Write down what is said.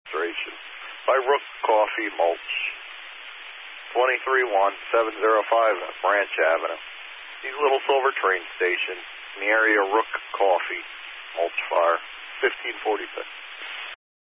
demonstration by Rook Coffee Mulch. 231-705 Branch Avenue. These little silver train stations in the area of Rook Coffee